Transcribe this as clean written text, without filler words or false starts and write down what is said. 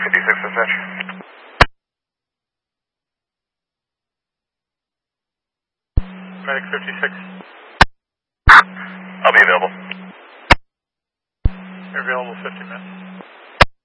56 dispatch. Medic 56. I'll be available. You're available 50 minutes.